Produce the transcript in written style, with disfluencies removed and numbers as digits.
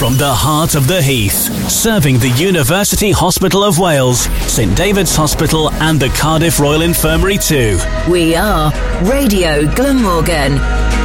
From the heart of the Heath, serving the University Hospital of Wales, St David's Hospital and the Cardiff Royal Infirmary too. We are Radio Glamorgan.